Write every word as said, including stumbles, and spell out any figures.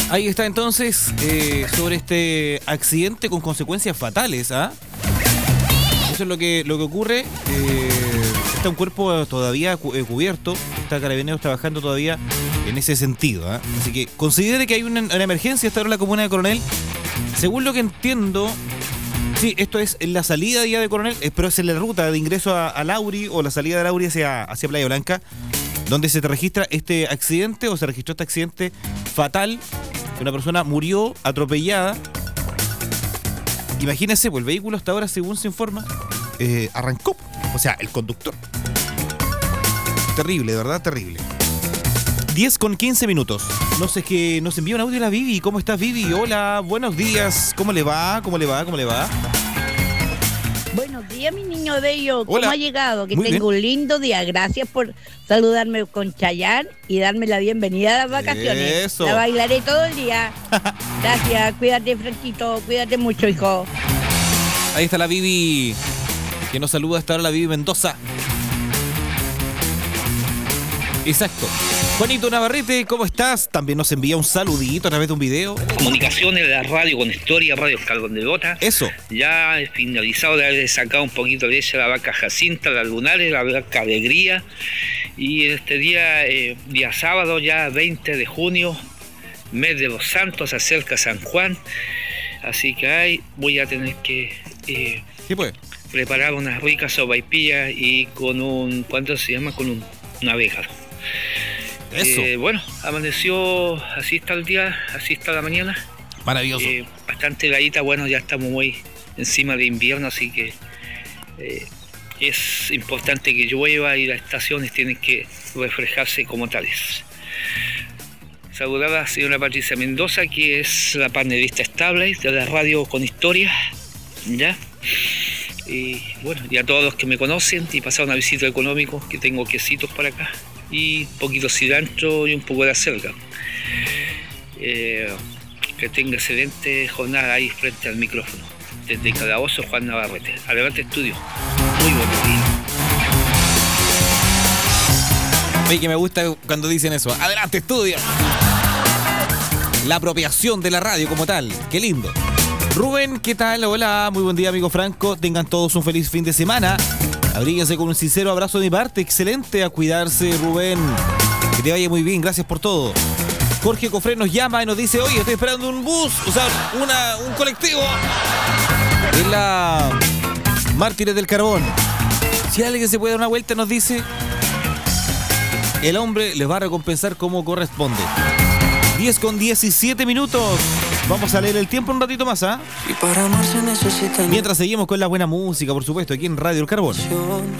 Ahí está entonces eh, sobre este accidente con consecuencias fatales, ¿ah? Eso es lo que, lo que ocurre. Eh, está un cuerpo todavía cu eh, cubierto. Está Carabineros trabajando todavía en ese sentido, ¿ah? Así que considere que hay una, una emergencia hasta ahora en la comuna de Coronel. Según lo que entiendo, sí, esto es en la salida ya de Coronel, eh, pero es en la ruta de ingreso a, a Lauri o la salida de Lauri hacia, hacia Playa Blanca, donde se te registra este accidente o se registró este accidente fatal. Una persona murió atropellada. Imagínense, pues el vehículo hasta ahora, según se informa, eh, arrancó. O sea, el conductor. Terrible, de verdad, terrible. diez con quince minutos. No sé, que nos envía un audio la Vivi. ¿Cómo estás, Vivi? Hola, buenos días. ¿Cómo le va? ¿Cómo le va? ¿Cómo le va? Buenos días, mi niño bello. ¿Cómo Hola. ha llegado? Que Muy tengo bien. un lindo día. Gracias por saludarme con Chayanne y darme la bienvenida a las vacaciones. Eso. La bailaré todo el día. Gracias. Cuídate, Franquito. Cuídate mucho, hijo. Ahí está la Vivi, que nos saluda hasta ahora, la Vivi Mendoza. Exacto. Juanito Navarrete, ¿cómo estás? También nos envía un saludito a través de un video. Comunicaciones de la radio con historia, Radio Escalón de Gota. Eso. Ya he finalizado de haber sacado un poquito de leche a la vaca Jacinta, las lunares, la vaca Alegría. Y este día, eh, día sábado, ya veinte de junio, mes de los santos, se acerca San Juan. Así que ahí voy a tener que eh, ¿Qué pues? preparar unas ricas sopaipillas y con un, ¿cuánto se llama? Con un navegado. Eso. Eh, bueno, amaneció, así está el día, así está la mañana. Maravilloso. Eh, bastante heladita, bueno, ya estamos muy encima de invierno, así que eh, es importante que llueva y las estaciones tienen que reflejarse como tales. Saludar a la señora Patricia Mendoza, que es la panelista estable de la radio con historia, ¿ya? Y bueno, y a todos los que me conocen y pasaron a visita económico, que tengo quesitos para acá y un poquito de cilantro y un poco de acelga. Eh, que tenga excelente jornada ahí frente al micrófono. Desde Calabozo, Juan Navarrete. Adelante, estudio. Muy buenos días. Oye, que me gusta cuando dicen eso. Adelante, estudia. La apropiación de la radio como tal. Qué lindo. Rubén, ¿qué tal? Hola, muy buen día, amigo Franco. Tengan todos un feliz fin de semana. Abríguense con un sincero abrazo de mi parte. Excelente, a cuidarse, Rubén. Que te vaya muy bien, gracias por todo. Jorge Cofré nos llama y nos dice: oye, estoy esperando un bus, o sea, una, un colectivo en la Mártires del Carbón. Si alguien se puede dar una vuelta, nos dice, el hombre les va a recompensar como corresponde. diez con diecisiete minutos. Vamos a leer el tiempo un ratito más, ¿ah? Y para amar se necesita. Mientras seguimos con la buena música, por supuesto, aquí en Radio El Carbón.